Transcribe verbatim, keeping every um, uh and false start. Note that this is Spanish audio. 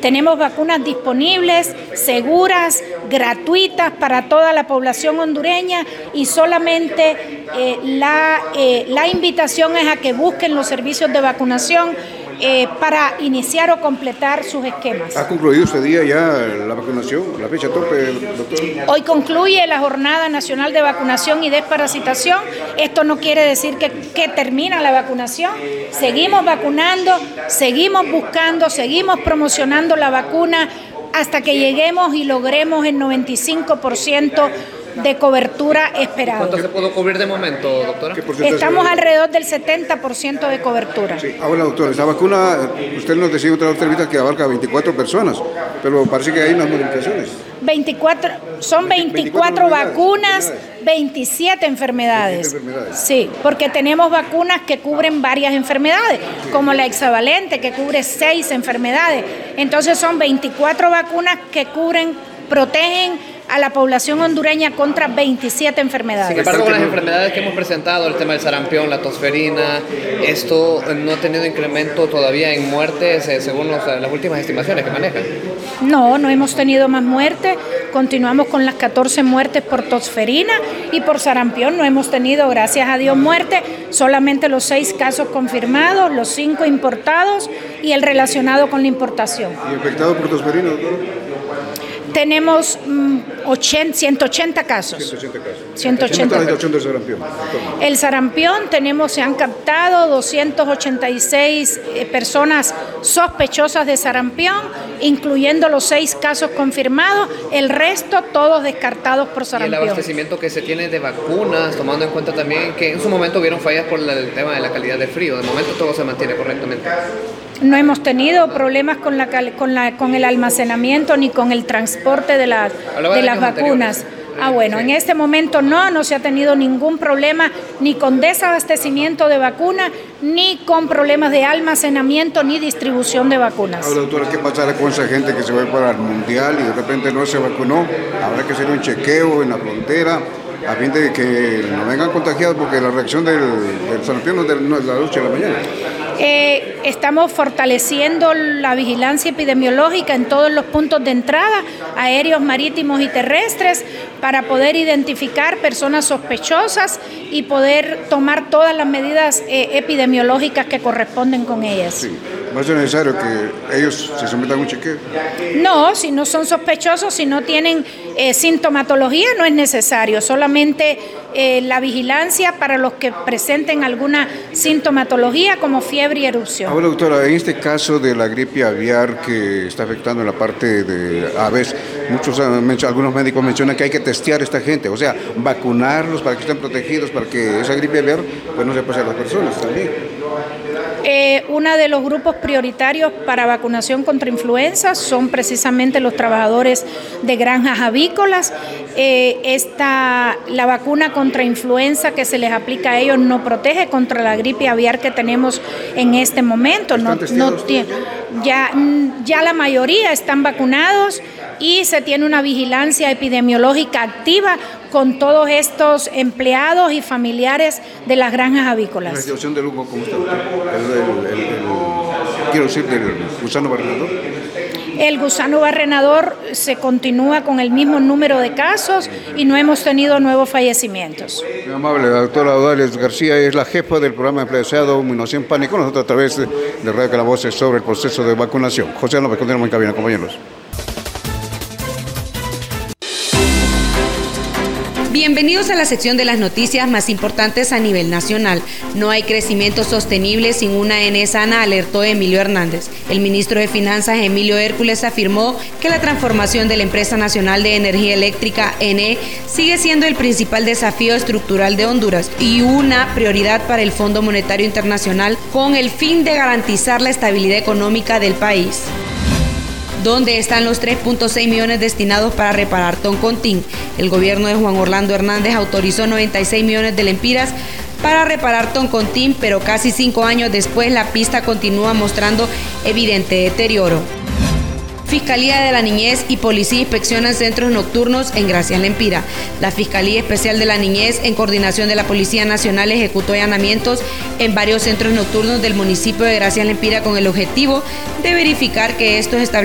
Tenemos vacunas disponibles, seguras, gratuitas para toda la población hondureña y solamente eh, la, eh, la invitación es a que busquen los servicios de vacunación Eh, para iniciar o completar sus esquemas. ¿Ha concluido este día ya la vacunación, la fecha tope, doctor? Hoy concluye la Jornada Nacional de Vacunación y Desparasitación. Esto no quiere decir que, que termina la vacunación. Seguimos vacunando, seguimos buscando, seguimos promocionando la vacuna hasta que lleguemos y logremos el noventa y cinco por ciento de cobertura esperada. ¿Cuánto se pudo cubrir de momento, doctora? Estamos alrededor del setenta por ciento de cobertura. Sí. Ahora, doctora, esa vacuna, usted nos decía en otra entrevista que abarca veinticuatro personas, pero parece que hay unas modificaciones. veinticuatro, son veinticuatro vacunas, veintisiete enfermedades. veintisiete enfermedades. Sí, porque tenemos vacunas que cubren varias enfermedades, sí, como la hexavalente, que cubre seis enfermedades. Entonces son veinticuatro vacunas que cubren, protegen a la población hondureña contra veintisiete enfermedades. Sin embargo, con las enfermedades que hemos presentado, el tema del sarampión, la tosferina, esto no ha tenido incremento todavía en muertes eh, según los, las últimas estimaciones que manejan. No, no hemos tenido más muertes, continuamos con las catorce muertes por tosferina y por sarampión no hemos tenido, gracias a Dios, muerte, solamente los seis casos confirmados, los cinco importados y el relacionado con la importación. ¿Y infectado por tosferina, doctor? Tenemos mm, ciento ochenta casos. ciento ochenta casos. ciento ochenta. ¿Cómo está la situación del sarampión? El sarampión, tenemos, se han captado doscientas ochenta y seis eh, personas sospechosas de sarampión, incluyendo los seis casos confirmados, el resto todos descartados por sarampión. Y el abastecimiento que se tiene de vacunas, tomando en cuenta también que en su momento hubieron fallas por la, el tema de la calidad del frío, de momento todo se mantiene correctamente. No hemos tenido problemas con, la, con, la, con el almacenamiento ni con el transporte de, la, de las vacunas. Ah, bueno, sí. En este momento no, no se ha tenido ningún problema ni con desabastecimiento de vacunas, ni con problemas de almacenamiento ni distribución de vacunas. Ahora, doctora, ¿qué pasará con esa gente que se va para el mundial y de repente no se vacunó? Habrá que hacer un chequeo en la frontera a fin de que no vengan contagiados, porque la reacción del, del sarampión no es de, no es de la noche a la mañana. Eh, estamos fortaleciendo la vigilancia epidemiológica en todos los puntos de entrada, aéreos, marítimos y terrestres, para poder identificar personas sospechosas y poder tomar todas las medidas eh, epidemiológicas que corresponden con ellas. Sí. ¿No es necesario que ellos se sometan a un chequeo? No, si no son sospechosos, si no tienen eh, sintomatología, no es necesario. Solamente eh, la vigilancia para los que presenten alguna sintomatología como fiebre y erupción. Ahora, doctora, en este caso de la gripe aviar que está afectando en la parte de aves, muchos, algunos médicos mencionan que hay que testear a esta gente, o sea, vacunarlos para que estén protegidos, para que esa gripe aviar pues no se pase a las personas también. Eh, uno de los grupos prioritarios para vacunación contra influenza son precisamente los trabajadores de granjas avícolas. Eh, esta, la vacuna contra influenza que se les aplica a ellos no protege contra la gripe aviar que tenemos en este momento. No, no tiene, ya, ya la mayoría están vacunados y se tiene una vigilancia epidemiológica activa con todos estos empleados y familiares de las granjas avícolas. ¿La situación del Hugo cómo está? El, el, el, el, quiero decir, del gusano barrenador. El gusano barrenador se continúa con el mismo número de casos y no hemos tenido nuevos fallecimientos. Muy amable, la doctora Odales García es la jefa del programa empresariado Inmunización Pánico, nosotros a través de, de Radio Calavoces sobre el proceso de vacunación. José López, continuamos en cabina, compañeros. Bienvenidos a la sección de las noticias más importantes a nivel nacional. No hay crecimiento sostenible sin una E N E sana, alertó Emilio Hernández. El ministro de Finanzas, Emilio Hércules, afirmó que la transformación de la Empresa Nacional de Energía Eléctrica, E N E, sigue siendo el principal desafío estructural de Honduras y una prioridad para el Fondo Monetario Internacional con el fin de garantizar la estabilidad económica del país. ¿Dónde están los tres punto seis millones destinados para reparar Toncontín? El gobierno de Juan Orlando Hernández autorizó noventa y seis millones de lempiras para reparar Toncontín, pero casi cinco años después la pista continúa mostrando evidente deterioro. Fiscalía de la Niñez y Policía inspeccionan centros nocturnos en Gracias Lempira. La Fiscalía Especial de la Niñez, en coordinación de la Policía Nacional, ejecutó allanamientos en varios centros nocturnos del municipio de Gracias Lempira con el objetivo de verificar que estos establecimientos